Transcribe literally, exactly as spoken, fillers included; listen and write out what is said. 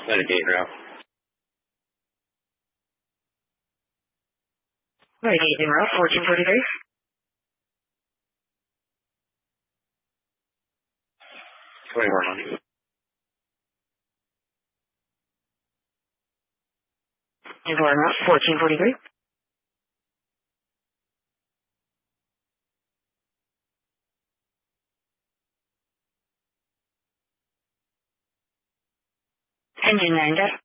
Mitigate route. Mitigate route, fourteen forty-three. twenty-four hundred. twenty-four route, fourteen forty-three. Engine nine, deck.